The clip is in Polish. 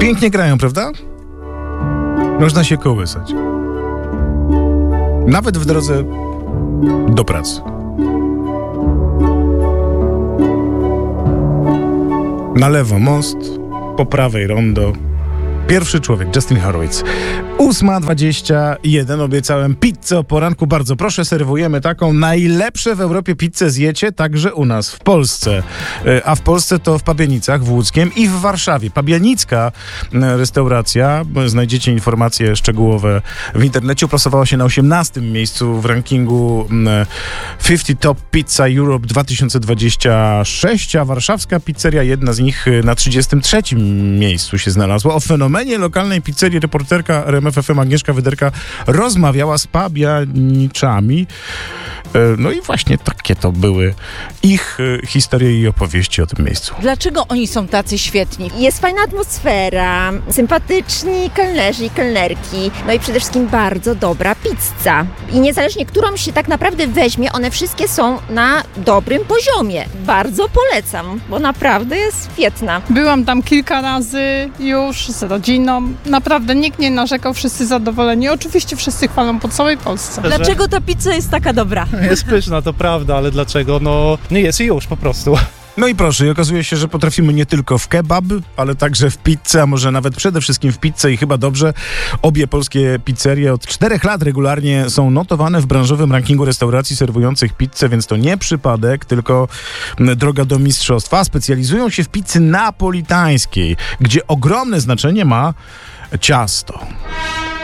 Pięknie grają, prawda? Można się kołysać. Nawet w drodze do pracy. Na lewo most, po prawej rondo. Pierwszy człowiek, Justin Hurwitz. 8:21. Obiecałem pizzę o poranku. Bardzo proszę, serwujemy taką. Najlepsze w Europie pizzę zjecie także u nas, w Polsce. A w Polsce to w Pabianicach, w Łódzkiem i w Warszawie. Pabianicka restauracja, znajdziecie informacje szczegółowe w internecie, uplasowała się na 18. miejscu w rankingu 50 Top Pizza Europe 2026, a warszawska pizzeria, jedna z nich, na 33. miejscu się znalazła. O fenomenie lokalnej pizzerii reporterka RMF FM Agnieszka Wyderka rozmawiała z pabianiczami. No i właśnie takie to były ich historie i opowieści o tym miejscu. Dlaczego oni są tacy świetni? Jest fajna atmosfera, sympatyczni kelnerzy i kelnerki, no i przede wszystkim bardzo dobra pizza. I niezależnie którą się tak naprawdę weźmie, one wszystkie są na dobrym poziomie. Bardzo polecam, bo naprawdę jest świetna. Byłam tam kilka razy już z rodziną. Naprawdę nikt nie narzekał, wszyscy zadowoleni. Oczywiście wszyscy chwalą po całej Polsce. Dlaczego ta pizza jest taka dobra? Jest pyszna, to prawda, ale dlaczego? No nie jest i już po prostu. No i proszę, i okazuje się, że potrafimy nie tylko w kebab, ale także w pizzę, a może nawet przede wszystkim w pizzę i chyba dobrze. Obie polskie pizzerie od 4 lat regularnie są notowane w branżowym rankingu restauracji serwujących pizzę, więc to nie przypadek, tylko droga do mistrzostwa. Specjalizują się w pizzy napolitańskiej, gdzie ogromne znaczenie ma ciasto.